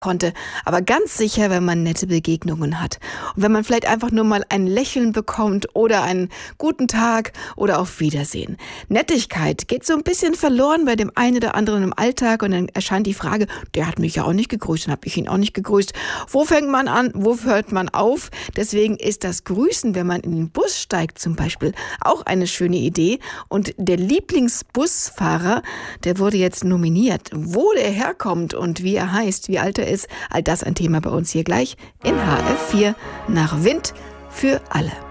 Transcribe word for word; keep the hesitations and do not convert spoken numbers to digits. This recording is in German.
konnte, aber ganz sicher, wenn man nette Begegnungen hat. Und wenn man vielleicht einfach nur mal ein Lächeln bekommt oder einen guten Tag oder auf Wiedersehen. Nettigkeit geht so ein bisschen verloren bei dem einen oder anderen im Alltag und dann erscheint die Frage, der hat mich ja auch nicht gegrüßt, dann habe ich ihn auch nicht gegrüßt. Wo fängt man an, wo hört man auf? Deswegen ist das Grüßen, wenn man in den Bus steigt zum Beispiel, auch eine schöne Idee. Und der Lieblingsbusfahrer, der wurde jetzt nominiert. Wo der herkommt und wie er heißt, wie alt er ist, all das ein Thema bei uns hier gleich in H F vier nach Wind für alle.